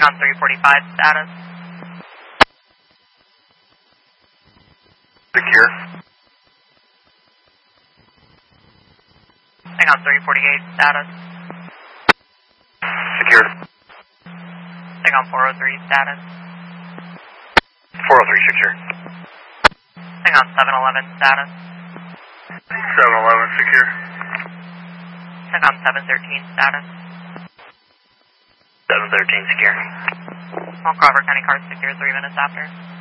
on 345 status. Secure. Hang on 348 status. Secure. Hang on 403 status. 403 secure. Hang on 711 status. 711 secure. Hang on 713 status. 713 secure. All Crawford County cars secure 3 minutes after.